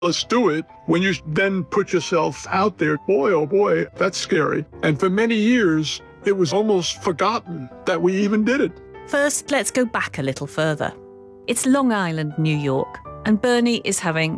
let's do it. When you then put yourself out there, boy, oh boy, that's scary. And for many years, it was almost forgotten that we even did it. First, let's go back a little further. It's Long Island, New York, and Bernie is having